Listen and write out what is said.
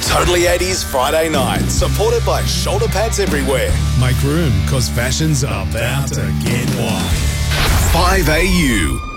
Totally 80s Friday night, supported by shoulder pads everywhere. Make room, cause fashion's about to get wide. 5AU.